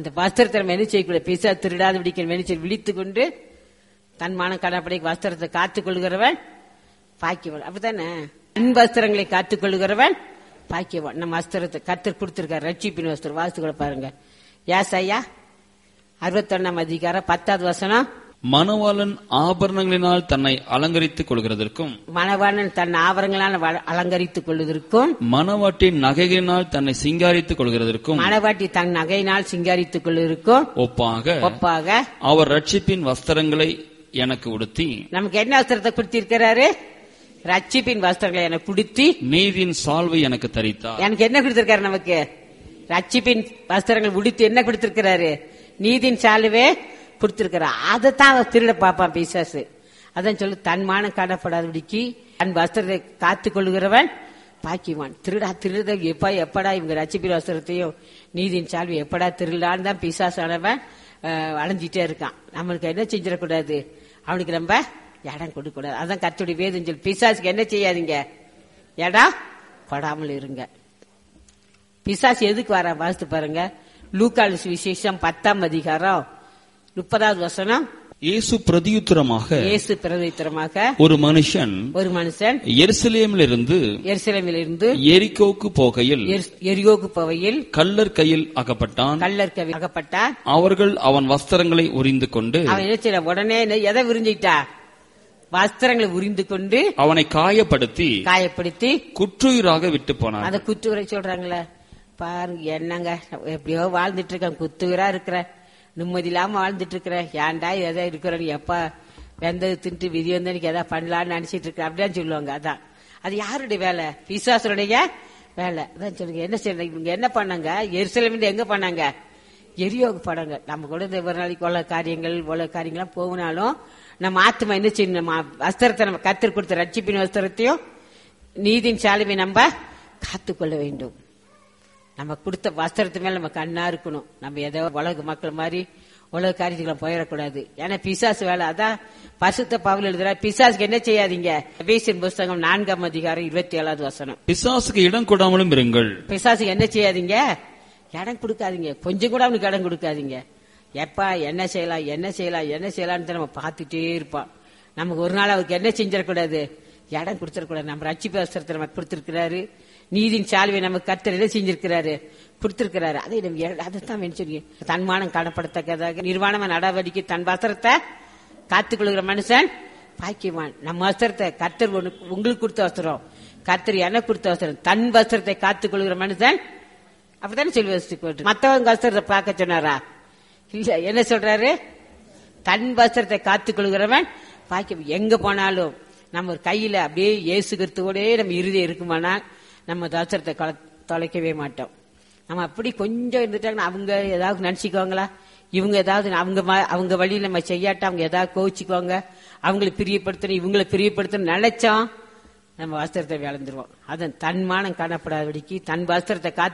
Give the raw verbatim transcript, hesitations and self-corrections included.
அந்த வஸ்திரத்தை நம்ம என்ன செய்யக்கூடாது? பிசா திருடாத பிடிக்கிற மெனிச்சர் விழித்து கொண்டு தன் மானம் கடப்படைக்கு வஸ்திரத்தை காத்துக் கொள்கிறவன் பாக்கியவன். அப்படித்தானே? தன் வஸ்திரங்களை காத்துக் கொள்கிறவன் பாக்கியவன். நம்ம வஸ்திரத்தை கர்த்தர் கொடுத்திருக்காரு, ரட்சிப்பின் வஸ்திரம். வாசித்து பாருங்க. ஏசாயா அறுபத்தி ஒன்னாம் அதிகாரம் பத்தாவது வசனம். மணவாளன் ஆபரணங்களினால் தன்னை அலங்கரித்துக் கொள்கிறதற்கும், மணவாளன் தன் ஆபரணங்களால் அலங்கரித்துக் கொள்வதற்கும், மணவாட்டின் நகைகளினால் தன்னை சிங்காரித்துக் கொள்கிறதற்கும், மணவாட்டி தன் நகையினால் சிங்காரித்துக் கொள்வதற்கும் ஒப்பாக ஒப்பாக அவர் ரட்சிப்பின் வஸ்திரங்களை எனக்கு உடுத்தி. நமக்கு என்ன வஸ்திரத்தை கொடுத்திருக்கிறாரு? ரட்சிப்பின் வஸ்திரங்களை எனக்கு கொடுத்தி நீதியின் சால்வை எனக்கு தரித்தார். எனக்கு என்ன கொடுத்திருக்காரு? நமக்கு ரட்சிப்பின் வஸ்திரங்கள் உடுத்தி என்ன கொடுத்திருக்கிறாரு? நீதியின் சால்வே கொடுத்திருக்கிறார். அதைத்தான் அவர் திருட பாப்பான் பிசாசு. அதான் சொல்லு, தன்மானம் காணப்படாதபடிக்கு தன் வஸ்திரத்தை காத்துக் கொள்கிறவன் பாக்கியவான். திருடா திருட எப்பா எப்படா இவங்க ரட்சிப்பின் வஸ்திரத்தையும் நீதியின் சால்வை எப்படா திருடான்னு தான் பிசாசானவன் அலைஞ்சிட்டே இருக்கான். நம்மளுக்கு என்ன செஞ்சிடக்கூடாது? அவனுக்கு நம்ம இடம் கொடுக்க கூடாது. அதான் கர்த்தருடைய வேதம் சொல்லு, பிசாசுக்கு என்ன செய்யாதீங்க? இடம் கொடாமல் இருங்க. பிசாசு எதுக்கு வர வாசித்து பாருங்க. லூக்கால் விசேஷம் பத்தாம் அதிகாரம் முப்பதாவது வசனம். இயேசு பிரதியுத்தரமாக இயேசு பிரதியுத்தரமாக ஒரு மனுஷன் ஒரு மனுஷன் எருசலேமிலிருந்து எருசலேமிலிருந்து எரிகோவுக்கு போகையில் எரிகோவுக்கு போகையில் கள்ளர் கையில் அகப்பட்டான். கள்ளர் கையில் அகப்பட்டான். அவர்கள் அவன் வஸ்திரங்களை உரிந்து கொண்டு, அவன் என்ன செய்ய உடனே எதை உறிஞ்சிட்டா? வஸ்திரங்களை உரிந்து கொண்டு அவனை காயப்படுத்தி காயப்படுத்தி குற்றுயிராக விட்டு போனான். அந்த குற்றுயிரை சொல்றாங்களே பாருங்க, என்னங்க எப்படியோ வாழ்ந்துட்டு இருக்க, குத்துயிரா இருக்கிற, நிம்மதி இல்லாம வாழ்ந்துட்டு இருக்கிற, ஏன்டா எதா இருக்கிற, எப்ப வெந்தது தின்ட்டு விதி வந்து எனக்கு எதா பண்ணலான்னு நினைச்சிட்டு இருக்க அப்படிதான் சொல்லுவாங்க. அதான் அது யாருடைய வேலை? பிசாசுடைய வேலை. அதான் சொல்லுங்க. என்ன செய்ய இவங்க என்ன பண்ணாங்க? எருசலேமில் எங்க பண்ணாங்க? எரியோக படங்க. நம்ம கூட இந்த ஒரு நாளைக்கு உள்ள காரியங்கள் உள்ள காரியங்கள்லாம் போகனாலும் நம்ம ஆத்மா என்ன செய்யணும்? நம்ம வஸ்திரத்தை நம்ம கர்த்தர் கொடுத்த ரட்சிப்பின் வஸ்திரத்தையும் நீதியின் சாலுவை நம்ம காத்துக்கொள்ள வேண்டும். நம்ம கொடுத்த வஸ்திரத்து மேல நம்ம கண்ணா இருக்கணும். நம்ம ஏதோ உலக மக்கள் மாதிரி உலக காரியத்துக்குள்ள போயிடக்கூடாது. ஏன்னா பிசாசு வேலை. அதான் பரிசுத்த பவுல் எழுதுற, பிசாசுக்கு என்ன செய்யாதீங்க? எபேசியர் புஸ்தகம் நான்காம் அதிகாரம் இருபத்தி ஏழாவது வசனம். பிசாசுக்கு இடம் கொடாமலும் இருங்கள். பிசாசுக்கு என்ன செய்யாதீங்க? இடம் கொடுக்காதீங்க. கொஞ்சம் கூட அவனுக்கு இடம் கொடுக்காதீங்க. எப்பா என்ன செய்யலாம் என்ன செய்யலாம் என்ன செய்யலான்னு நம்ம பார்த்துட்டே இருப்பான். நமக்கு ஒரு நாள் அவருக்கு என்ன செஞ்சிடக்கூடாது? இடம் கொடுத்துடக்கூடாது. நம்ம ரட்சிப்பு வஸ்திரத்தை நமக்கு கொடுத்திருக்கிறாரு. நீதியின் சால்வை நமக்கு கர்த்தர் என்ன செஞ்சிருக்கிறாரு? கொடுத்திருக்கிறாரு. அதை அதைத்தான் மென்ஷன். தன்மானம் காணப்படத்தக்கதாக நிர்வாணமா நடவடிக்கை தன் வஸ்திரத்தை காத்துக்கொள்கிற மனுஷன் பாக்கியவான். நம்ம வஸ்திரத்தை கர்த்தர் உங்களுக்கு கொடுத்த வஸ்திரம், கர்த்தர் எனக்கு கொடுத்த வஸ்திரம், தன் வஸ்திரத்தை காத்துக்கொள்கிற மனுஷன் அப்படித்தானே சொல்லி வச்சு மத்தவங்க வஸ்திரத்தை பார்க்க சொன்னாரா? இல்ல. என்ன சொல்றாரு? தன் வஸ்திரத்தை காத்துக் கொள்கிறவன் பாக்கியம். எங்க போனாலும் நம்ம ஒரு கையில அப்படியே இயேசு கிறிஸ்துவோட நம்ம இறுதி இருக்குமானா நம்ம வஸ்திரத்தை தொலைக்கவே மாட்டோம். நம்ம அப்படி கொஞ்சம் இருந்துட்டாங்கன்னா அவங்க ஏதாவது நினைச்சுக்குவாங்களா? இவங்க ஏதாவது அவங்க அவங்க வழியில நம்ம செய்யாட்டா அவங்க ஏதாவது கோவிச்சுக்குவாங்க, அவங்களை பிரியப்படுத்தணும் இவங்களை பிரியப்படுத்தணும் நினைச்சோம் நம்ம வஸ்திரத்தை விளந்துருவோம். அதன் தன்மானம் காணப்படாதபடிக்கு தன் வஸ்திரத்தை காத்து